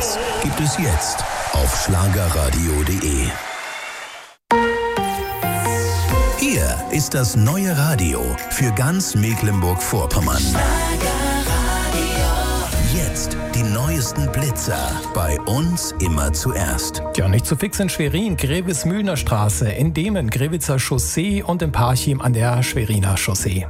Hits gibt es jetzt auf schlagerradio.de. Hier ist das neue Radio für ganz Mecklenburg-Vorpommern. Jetzt die neuesten Blitzer. Bei uns immer zuerst. Ja, nicht zu fix in Schwerin, Grevesmühlner Straße, in Demen, Grevitzer Chaussee und in Parchim an der Schweriner Chaussee.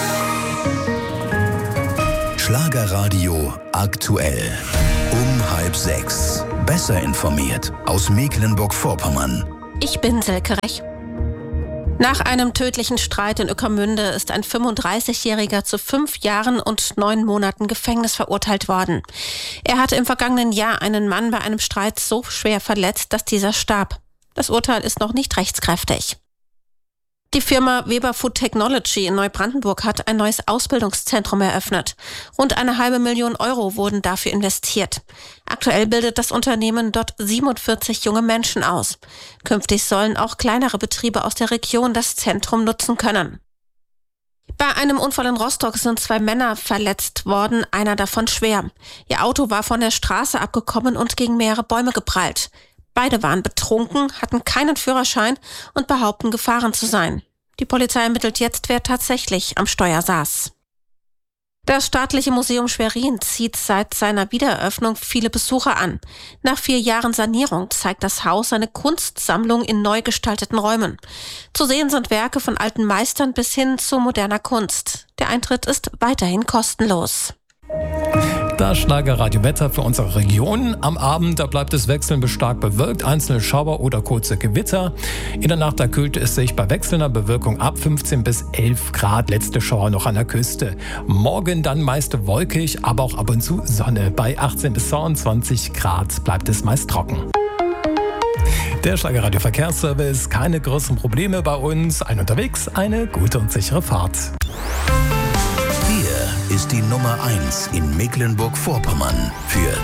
Schlagerradio aktuell. Um 5:30. Besser informiert aus Mecklenburg-Vorpommern. Ich bin Silke Rech. Nach einem tödlichen Streit in Ueckermünde ist ein 35-Jähriger zu 5 Jahren und 9 Monaten Gefängnis verurteilt worden. Er hatte im vergangenen Jahr einen Mann bei einem Streit so schwer verletzt, dass dieser starb. Das Urteil ist noch nicht rechtskräftig. Die Firma Weber Food Technology in Neubrandenburg hat ein neues Ausbildungszentrum eröffnet. Rund 500.000 Euro wurden dafür investiert. Aktuell bildet das Unternehmen dort 47 junge Menschen aus. Künftig sollen auch kleinere Betriebe aus der Region das Zentrum nutzen können. Bei einem Unfall in Rostock sind 2 Männer verletzt worden, einer davon schwer. Ihr Auto war von der Straße abgekommen und gegen mehrere Bäume geprallt. Beide waren betrunken, hatten keinen Führerschein und behaupten, gefahren zu sein. Die Polizei ermittelt jetzt, wer tatsächlich am Steuer saß. Das Staatliche Museum Schwerin zieht seit seiner Wiedereröffnung viele Besucher an. Nach 4 Jahren Sanierung zeigt das Haus eine Kunstsammlung in neu gestalteten Räumen. Zu sehen sind Werke von alten Meistern bis hin zu moderner Kunst. Der Eintritt ist weiterhin kostenlos. Das Schlagerradio-Wetter für unsere Region. Am Abend, da bleibt es wechselnd bis stark bewölkt, einzelne Schauer oder kurze Gewitter. In der Nacht, da kühlt es sich bei wechselnder Bewölkung ab 15 bis 11 Grad. Letzte Schauer noch an der Küste. Morgen dann meist wolkig, aber auch ab und zu Sonne. Bei 18 bis 22 Grad bleibt es meist trocken. Der Schlagerradio-Verkehrsservice, keine größeren Probleme bei uns. Ein unterwegs, eine gute und sichere Fahrt. Hier ist die Nummer 1 in Mecklenburg-Vorpommern für